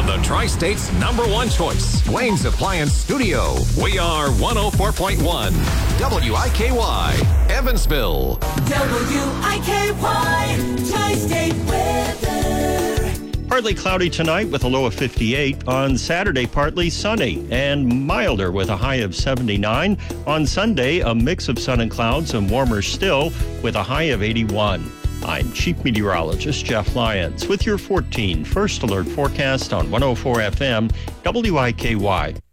from the Tri-State's #1 choice, Wayne's Appliance Studio. We are 104.1 WIKY, Evansville. WIKY, Tri-State weather. Partly cloudy tonight with a low of 58. On Saturday, partly sunny and milder with a high of 79. On Sunday, a mix of sun and clouds and warmer still with a high of 81. I'm Chief Meteorologist Jeff Lyons with your 14 First Alert forecast on 104 FM WIKY.